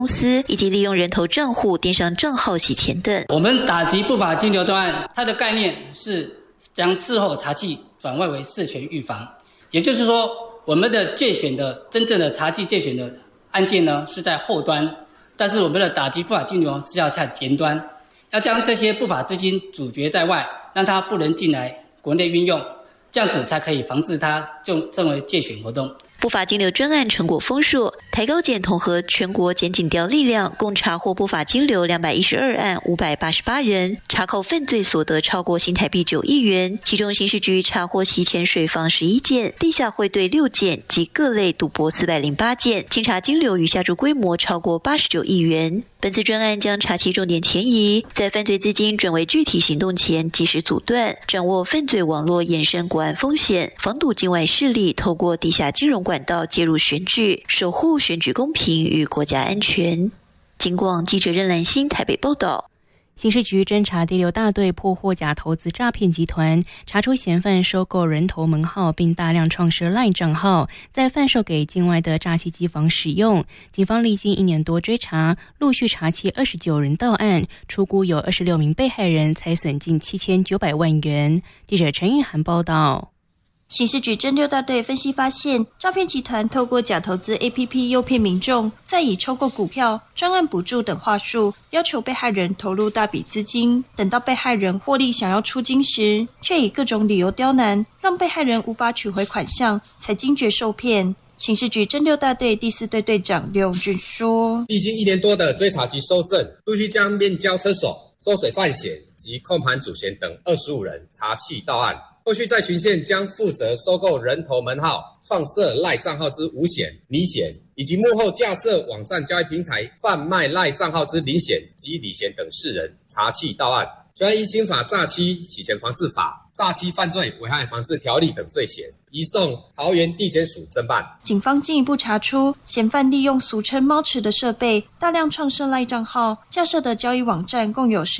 公司以及利用人头账户、电商账号洗钱等。 我们打击不法金流专案，它的概念是将事后查缉转换为事前预防，也就是说，我们的借选的真正的查缉借选的案件呢是在后端，但是我们的打击不法金流是要在前端，要将这些不法资金阻绝在外，让它不能进来国内运用，这样子才可以防治它正为借选活动。 不法金流专案成果丰硕，台高检统合全国检警调力量，共查获不法金流212案588人，查扣犯罪所得超过新台币9亿元，其中刑事局查获洗钱水房11件，地下汇兑6件及各类赌博408件，清查金流与下注规模超过89亿元。本次专案将查其重点前移，在犯罪资金转为具体行动前及时阻断，掌握犯罪网络衍生国安风险，防堵境外势力透过地下金融管道介入选举，守护选举公平与国家安全。警广记者任兰心台北报道。 刑事局侦查第6大队破获假投资诈骗集团，查出嫌犯收购人头门号并大量创设 LINE 账号，再贩售给境外的诈欺机房使用。警方历经1年多追查，陆续查缉29人到案，初估有26名被害人，财损近7900万元。记者陈玉涵报道。 刑事局侦6大队分析发现，诈骗集团透过假投资 APP 诱骗民众，再以抽购股票、专案补助等话术，要求被害人投入大笔资金。等到被害人获利想要出金时，却以各种理由刁难，让被害人无法取回款项，才惊觉受骗。刑事局侦6大队第4队队长刘永俊说： 历经1年多的追查及搜证，陆续将面交车手、收水犯嫌及控盘主嫌等25人查缉到案。后续在循线将负责收购人头门号、创设赖账号之吴显、李显，以及幕后架设网站交易平台贩卖赖账号之林显及李显等4人查缉到案，全依刑法诈欺、洗钱防治法、诈欺犯罪危害防治条例等罪嫌，移送桃园地检署侦办。 警方进一步查出，嫌犯利用俗称猫池的设备，大量创设赖账号，架设的交易网站共有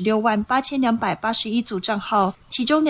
168281组账号，其中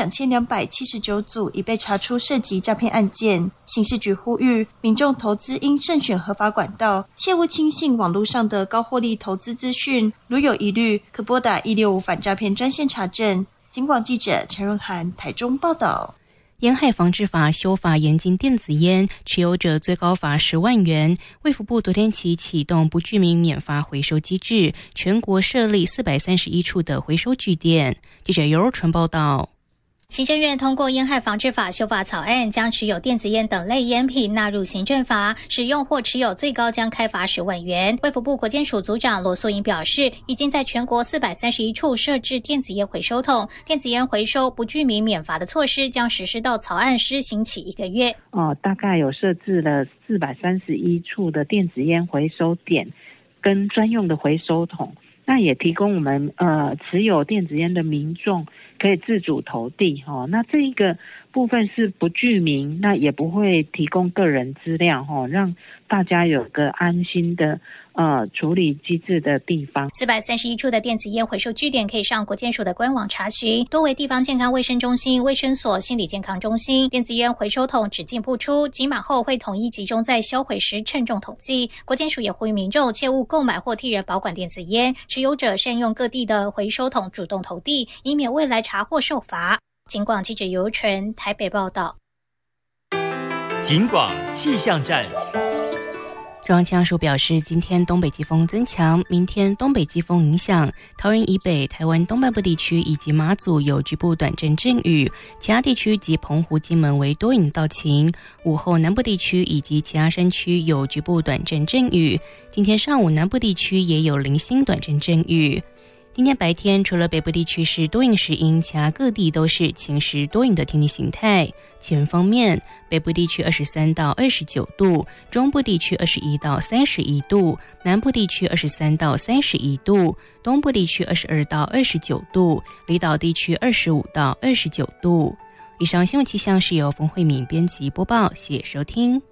2279组已被查出涉及诈骗案件。刑事局呼吁民众投资应慎选合法管道，切勿轻信网络上的高获利投资资讯，如有疑虑，可拨打165反诈骗专线查证。警广记者陈润涵台中报道。 烟害防治法修法严禁电子烟，持有者最高罚10万元。卫福部昨天起启动不具名免罚回收机制，全国设立431处的回收据点。记者尤若纯报道。 行政院通过烟害防治法修法草案，将持有电子烟等类烟品纳入行政罚，使用或持有最高将开罚10万元。卫福部国健署组长罗素英表示，已经在全国431处设置电子烟回收桶，电子烟回收不具名免罚的措施将实施到草案施行起1个月。 大概有设置了431处的电子烟回收点跟专用的回收桶。那也提供我们持有电子烟的民众可以自主投递那这一个部分是不具名，那也不会提供个人资料让大家有个安心的处理机制的地方。 431处的电子烟回收据点可以上国健署的官网查询，多为地方健康卫生中心、卫生所、心理健康中心。电子烟回收桶只进不出，集满后会统一集中在销毁时称重统计。国健署也呼吁民众切勿购买或替人保管电子烟，持有者善用各地的回收桶主动投递，以免未来查获受罚。警广记者尤纯台北报道。 警广气象站。 中央气象署表示，今天东北季风增强，明天东北季风影响桃园以北、台湾东半部地区以及马祖有局部短暂阵雨，其他地区及澎湖、金门为多云到晴。午后南部地区以及其他山区有局部短暂阵雨。今天上午南部地区也有零星短暂阵雨。今天白天除了北部地区是多云时阴，其他各地都是晴时多云的天气形态。气温方面，北部地区23到29度，中部地区21到31度，南部地区23到31度，东部地区22到29度，离岛地区25到29度。以上新闻气象是由冯慧敏编辑播报，谢谢收听。